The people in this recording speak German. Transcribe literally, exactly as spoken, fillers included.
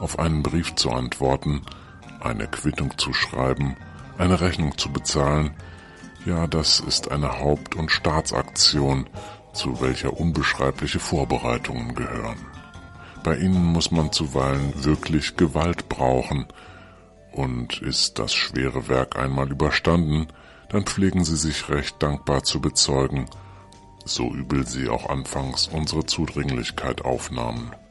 auf einen Brief zu antworten, eine Quittung zu schreiben, eine Rechnung zu bezahlen, ja, das ist eine Haupt- und Staatsaktion, zu welcher unbeschreibliche Vorbereitungen gehören. Bei ihnen muss man zuweilen wirklich Gewalt brauchen, und ist das schwere Werk einmal überstanden, dann pflegen sie sich recht dankbar zu bezeugen, so übel sie auch anfangs unsere Zudringlichkeit aufnahmen.